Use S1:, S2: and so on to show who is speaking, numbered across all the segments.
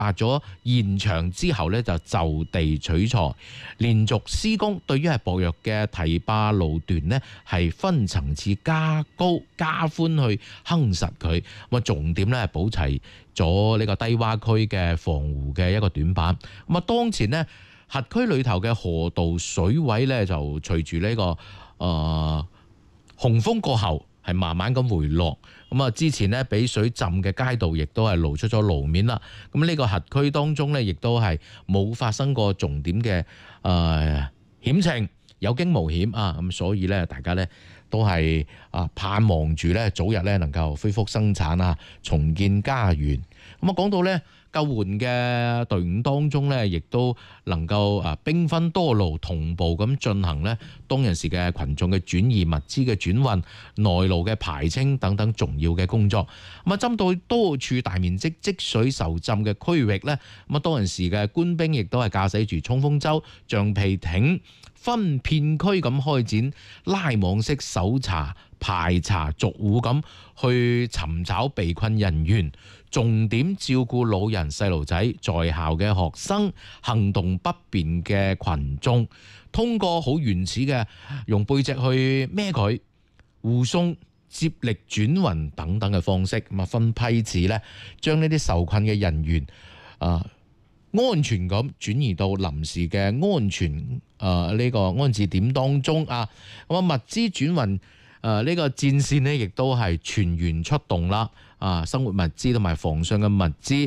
S1: 白咗現場之後呢，就地取材，連續施工。對於係薄弱嘅堤壩路段呢，係分層次加高加寬去夯實佢。咁啊，重點呢係補齊咗呢個低洼區嘅防湖嘅一個短板。咁啊，當前呢，轄區裏頭嘅河道水位呢，就隨住呢個洪峰過後係慢慢咁回落。咁啊，之前呢，俾水浸嘅街道亦都係露出咗路面啦。咁呢個轄區當中呢，亦都係冇發生過重點嘅險情，有驚無險啊！咁所以呢，大家呢都係盼望住呢早日呢能夠恢復生產啊，重建家園。咁啊，講到呢救援嘅隊伍當中呢，亦都能夠兵分多路同步咁進行呢當陣時嘅群眾嘅轉移、物資嘅轉運、內路嘅排清等等重要嘅工作。咁啊，針對多處大面積積水受浸嘅區域呢，咁啊當陣時嘅官兵亦都係駕駛住衝鋒舟、橡皮艇，分片區咁開展拉網式搜查、排查逐戶咁去尋找被困人員，重點照顧老人、細路仔、在校嘅學生、行動不便嘅群眾，通過好原始嘅用背脊去孭佢、護送、接力轉運等等嘅方式，咁啊分批次咧，將呢啲受困嘅人員安全咁轉移到臨時嘅安全呢個安置點當中啊。咁啊物資轉運呢個戰線呢，亦都係全員出動啦。生活物資同埋防汛嘅物資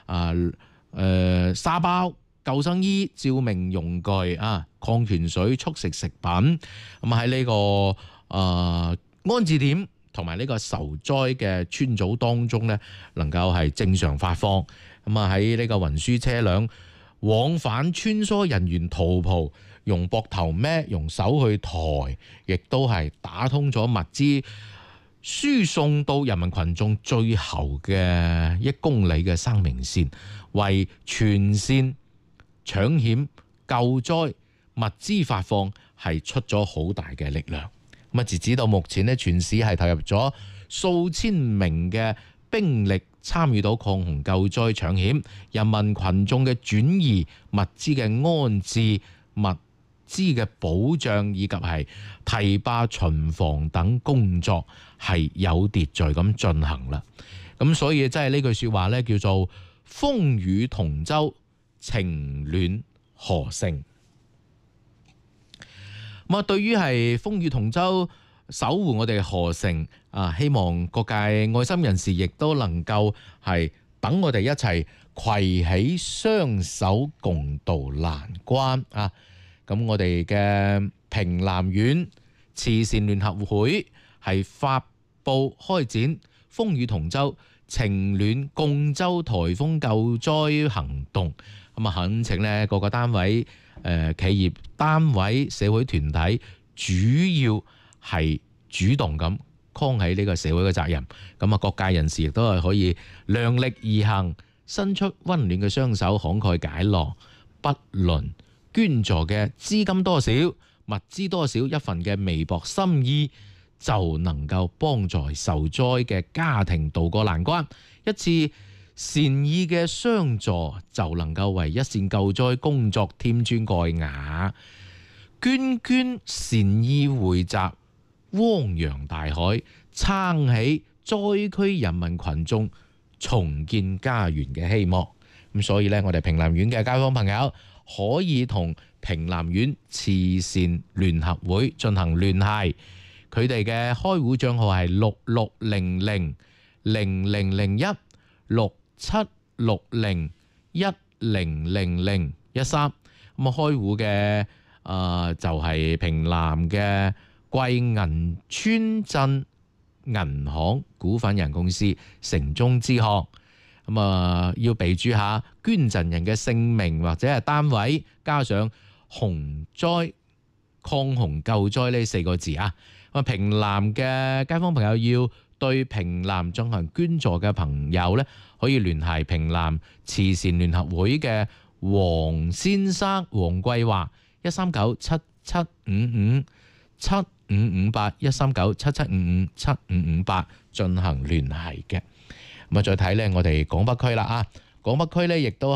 S1: 沙包、救生衣、照明用具礦泉水、速食食品，咁喺呢個安置點同埋呢個受災嘅村組當中呢，能夠係正常發放。咁啊喺呢個運輸車輛往返穿梭人員徒步，用膊頭孭，用手去抬，亦都係打通咗物資輸送到人民群眾最後嘅1公里嘅生命線，為全線搶險救災物資發放係出咗好大嘅力量。咁啊，截止到目前呢，全市係投入咗數千名嘅兵力參與到抗洪救災搶險、人民群眾嘅轉移、物資嘅安置、物資嘅保障以及係堤壩巡防等工作係有秩序咁進行啦。咁所以真係呢句說話呢，叫做風雨同舟，情暖河成。咁啊，對於係風雨同舟守護我哋河城希望各界愛心人士亦都能夠係等我哋一齊攜起雙手共渡難關啊！咁我哋嘅平南縣慈善聯合會係發布開展風雨同舟情暖共舟颱風救災行動。咁啊，懇請呢各個單位、企業單位、社會團體主要係主動咁扛起呢個社會嘅責任。咁啊，各界人士亦都係可以量力而行，伸出溫暖嘅雙手，慷慨解囊，不論捐助嘅資金多少、物資多少，一份嘅微薄心意就能夠幫助受災嘅家庭渡過難關。一次善意嘅相助就能夠為一線救災工作添磚蓋瓦。捐捐善意匯集，汪洋大海，撐起災區人民群眾重建家園嘅希望。咁所以呢，我哋平南縣嘅街坊朋友可以同平南縣慈善聯合會進行聯繫，佢哋嘅開戶帳號係6600-0001-6760-100013。咁啊，開戶嘅就係平南嘅貴銀村鎮銀行股份有限公司城中支行。咁啊，要備註下捐贈人嘅姓名或者係單位，加上洪災抗洪救災呢4個字啊。咁啊，平南嘅街坊朋友要對平南進行捐助嘅朋友呢，可以聯繫平南慈善聯合會嘅黃先生黃桂華1397755755813977557558進行聯繫嘅。咁啊，再睇呢，我哋廣北區啦啊， 廣北區呢亦都